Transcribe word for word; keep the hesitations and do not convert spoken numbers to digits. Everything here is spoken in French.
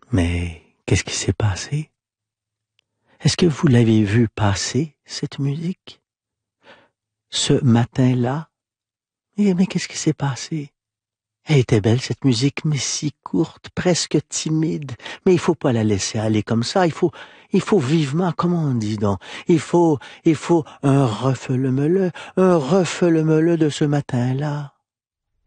Mais qu'est-ce qui s'est passé? Est-ce que vous l'avez vu passer, cette musique? Ce matin-là? Eh, mais qu'est-ce qui s'est passé? Elle était belle, cette musique, mais si courte, presque timide. Mais il faut pas la laisser aller comme ça. Il faut, il faut vivement, comment on dit donc? Il faut, il faut un refeu-le-meuleux, un refeu-le-meuleux de ce matin-là.